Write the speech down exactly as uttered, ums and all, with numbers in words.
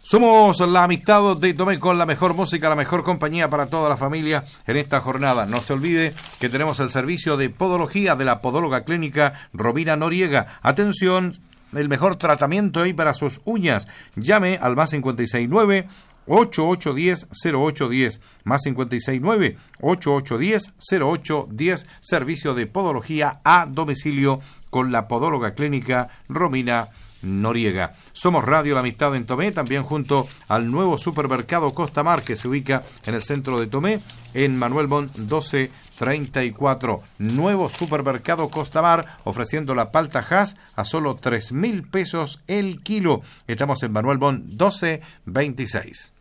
Somos la amistad de Tomé con la mejor música, la mejor compañía para toda la familia en esta jornada. No se olvide que tenemos el servicio de podología de la podóloga clínica Romina Noriega. Atención, el mejor tratamiento hoy para sus uñas. Llame al más cincuenta y seis nueve, ocho ocho uno cero, cero ocho uno cero, más cincuenta y seis nueve, ocho ocho uno cero, cero ocho uno cero, servicio de podología a domicilio con la podóloga clínica Romina Noriega. Somos Radio La Amistad en Tomé, también junto al nuevo supermercado Costa Mar, que se ubica en el centro de Tomé, en Manuel Montt doce treinta y cuatro. Nuevo supermercado Costa Mar, ofreciendo la palta Hass a solo tres mil pesos el kilo. Estamos en Manuel Montt doce veintiséis.